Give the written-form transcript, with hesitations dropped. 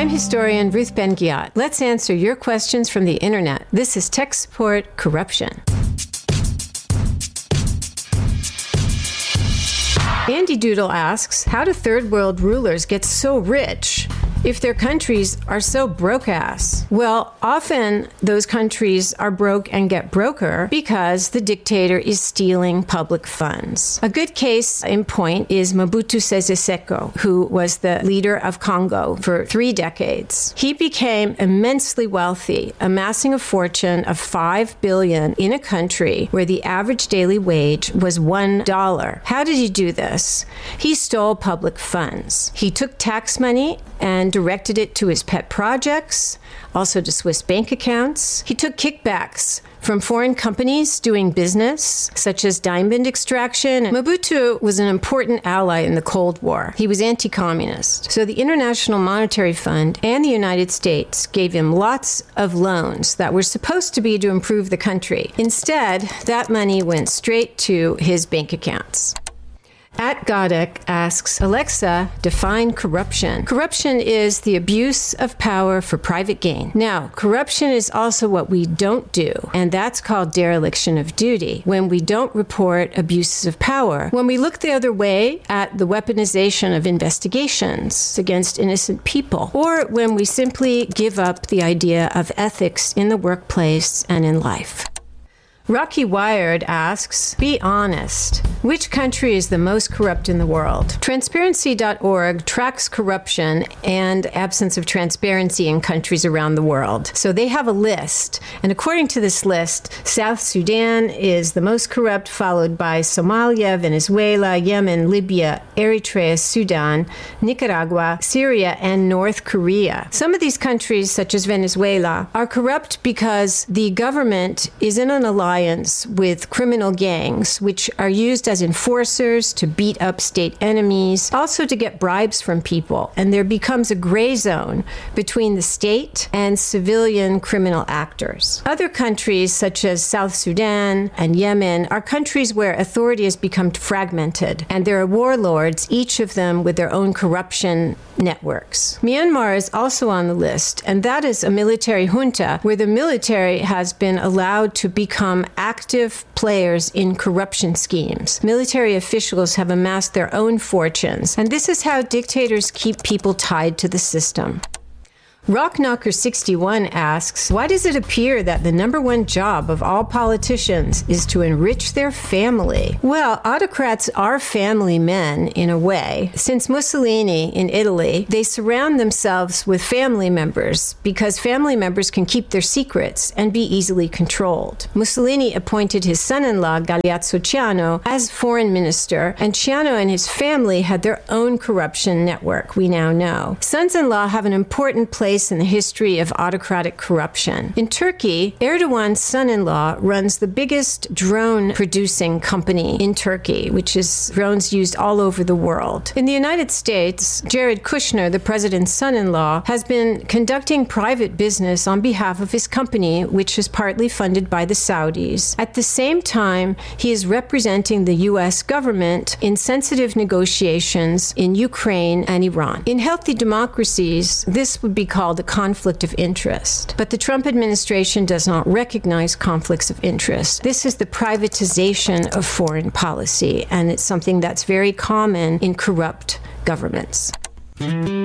I'm historian Ruth Ben-Ghiat. Let's answer your questions from the internet. This is Tech Support Corruption. Andy Doodle asks, how do third world rulers get so rich if their countries are so broke-ass? Well, often those countries are broke and get broker because the dictator is stealing public funds. A good case in point is Mobutu Sese Seko, who was the leader of Congo for 3 decades. He became immensely wealthy, amassing a fortune of $5 billion in a country where the average daily wage was $1. How did he do this? He stole public funds. He took tax money and directed it to his pet projects, also to Swiss bank accounts. He took kickbacks from foreign companies doing business, such as diamond extraction. Mobutu was an important ally in the Cold War. He was anti-communist. So the International Monetary Fund and the United States gave him lots of loans that were supposed to be to improve the country. Instead, that money went straight to his bank accounts. @Godek asks, Alexa, define corruption. Corruption is the abuse of power for private gain. Now, corruption is also what we don't do, and that's called dereliction of duty. When we don't report abuses of power, when we look the other way at the weaponization of investigations against innocent people, or when we simply give up the idea of ethics in the workplace and in life. Rocky Wired asks, be honest. Which country is the most corrupt in the world? Transparency.org tracks corruption and absence of transparency in countries around the world. So they have a list. And according to this list, South Sudan is the most corrupt, followed by Somalia, Venezuela, Yemen, Libya, Eritrea, Sudan, Nicaragua, Syria, and North Korea. Some of these countries, such as Venezuela, are corrupt because the government is in an alliance with criminal gangs, which are used as enforcers to beat up state enemies, also to get bribes from people. And there becomes a gray zone between the state and civilian criminal actors. Other countries, such as South Sudan and Yemen, are countries where authority has become fragmented, and there are warlords, each of them with their own corruption networks. Myanmar is also on the list, and that is a military junta where the military has been allowed to become active players in corruption schemes. Military officials have amassed their own fortunes, and this is how dictators keep people tied to the system. Rockknocker61 asks, why does it appear that the #1 job of all politicians is to enrich their family? Well, autocrats are family men in a way. Since Mussolini in Italy, they surround themselves with family members because family members can keep their secrets and be easily controlled. Mussolini appointed his son-in-law, Galeazzo Ciano, as foreign minister, and Ciano and his family had their own corruption network, we now know. Sons-in-law have an important place in the history of autocratic corruption. In Turkey, Erdogan's son-in-law runs the biggest drone-producing company in Turkey, which is drones used all over the world. In the United States, Jared Kushner, the president's son-in-law, has been conducting private business on behalf of his company, which is partly funded by the Saudis. At the same time, he is representing the U.S. government in sensitive negotiations in Ukraine and Iran. In healthy democracies, this would be called a conflict of interest. But the Trump administration does not recognize conflicts of interest. This is the privatization of foreign policy, and it's something that's very common in corrupt governments.